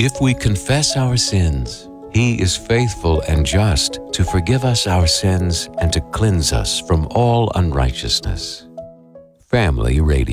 If we confess our sins, He is faithful and just to forgive us our sins and to cleanse us from all unrighteousness. Family Radio.